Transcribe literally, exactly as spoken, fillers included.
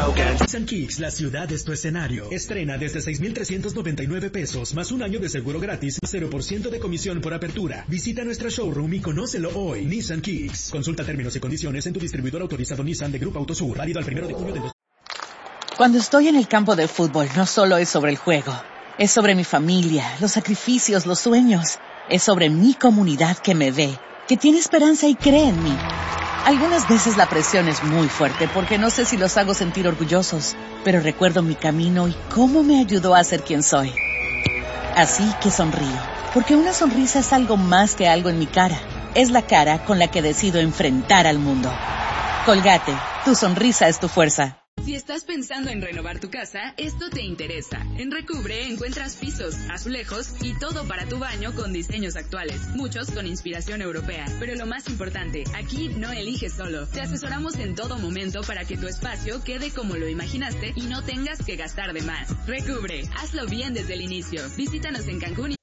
Nissan Kicks, la ciudad es tu escenario. Estrena desde seis mil trescientos noventa y nueve pesos, más un año de seguro gratis, cero por ciento de comisión por apertura. Visita nuestra showroom y conócelo hoy. Nissan Kicks. Consulta términos y condiciones en tu distribuidor autorizado Nissan de Grupo Autosur. Válido al primero de junio de dos. Cuando estoy en el campo de fútbol, no solo es sobre el juego. Es sobre mi familia, los sacrificios, los sueños. Es sobre mi comunidad que me ve, que tiene esperanza y cree en mí. Algunas veces la presión es muy fuerte porque no sé si los hago sentir orgullosos, pero recuerdo mi camino y cómo me ayudó a ser quien soy. Así que sonrío, porque una sonrisa es algo más que algo en mi cara. Es la cara con la que decido enfrentar al mundo. Colgate, tu sonrisa es tu fuerza. Si estás pensando en renovar tu casa, esto te interesa. En Recubre encuentras pisos, azulejos y todo para tu baño con diseños actuales, muchos con inspiración europea. Pero lo más importante, aquí no eliges solo. Te asesoramos en todo momento para que tu espacio quede como lo imaginaste y no tengas que gastar de más. Recubre, hazlo bien desde el inicio. Visítanos en Cancún.